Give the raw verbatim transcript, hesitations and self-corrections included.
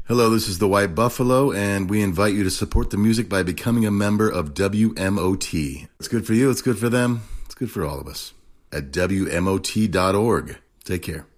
Hello, this is the White Buffalo, and we invite you to support the music by becoming a member of W M O T. It's good for you, it's good for them, it's good for all of us. At W M O T dot org. Take care.